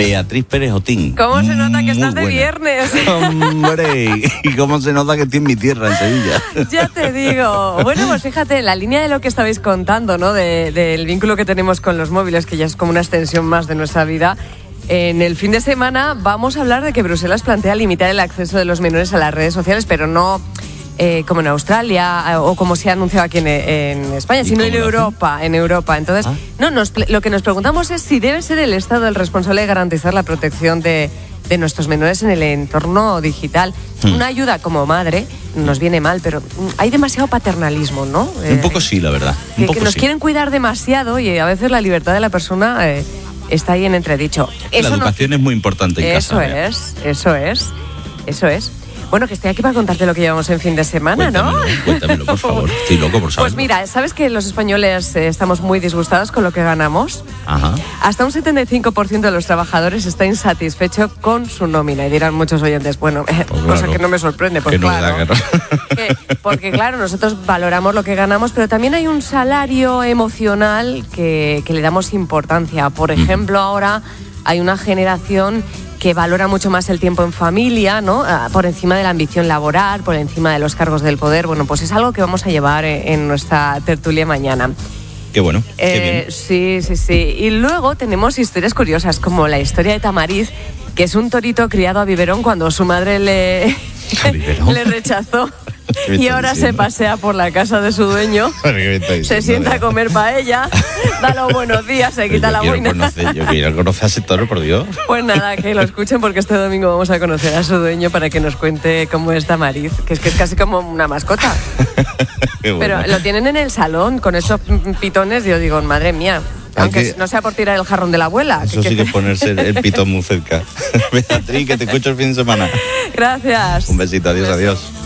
Beatriz Pérez Otín. ¿Cómo se nota que estás de buena. viernes? Hombre, y cómo se nota que estoy en mi tierra, en Sevilla. Ya te digo. Bueno, pues fíjate, en la línea de lo que estabais contando, ¿no? Del vínculo que tenemos con los móviles, que ya es como una extensión más de nuestra vida. En el fin de semana vamos a hablar de que Bruselas plantea limitar el acceso de los menores a las redes sociales, pero no como en Australia o como se ha anunciado aquí en España, sino en Europa. Entonces, lo que nos preguntamos es si debe ser el Estado el responsable de garantizar la protección de nuestros menores en el entorno digital. Una ayuda como madre nos viene mal, pero hay demasiado paternalismo, ¿no? Un poco sí, la verdad. Que nos quieren cuidar demasiado y a veces la libertad de la persona está ahí en entredicho. La educación es muy importante en casa. Eso es. Bueno, que estoy aquí para contarte lo que llevamos en fin de semana, Cuéntamelo, por favor. Estoy loco por saberlo. Pues mira, ¿sabes que los españoles estamos muy disgustados con lo que ganamos? Ajá. Hasta un 75% de los trabajadores está insatisfecho con su nómina. Y dirán muchos oyentes, bueno, pues cosa claro, que no me sorprende. Pues que no claro, me da guerra. Porque claro, nosotros valoramos lo que ganamos, pero también hay un salario emocional que le damos importancia. Por ejemplo, ahora hay una generación que valora mucho más el tiempo en familia, ¿no? Por encima de la ambición laboral, por encima de los cargos del poder. Bueno, pues es algo que vamos a llevar en nuestra tertulia mañana. Qué bueno, qué bien. Sí. Y luego tenemos historias curiosas, como la historia de Tamariz, que es un torito criado a biberón cuando su madre le rechazó. Y ahora se pasea por la casa de su dueño, se sienta a comer paella, da los buenos días, se quita la boina. Yo quiero conocer a ese toro, por Dios. Pues nada, que lo escuchen porque este domingo vamos a conocer a su dueño para que nos cuente cómo es Tamariz, que es casi como una mascota. Bueno. Pero lo tienen en el salón con esos pitones y yo digo, madre mía. Aunque no sea por tirar el jarrón de la abuela. Eso sí que ponerse el pitón muy cerca. Beatriz, que te escucho el fin de semana. Gracias. Un besito, adiós.